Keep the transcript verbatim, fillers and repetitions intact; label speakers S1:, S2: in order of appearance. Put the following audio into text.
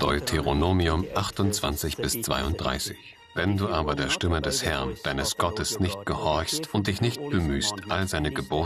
S1: Deuteronomium achtundzwanzig bis zweiunddreißig. Wenn du aber der Stimme des Herrn, deines Gottes, nicht gehorchst und dich nicht bemühst, all seine Gebote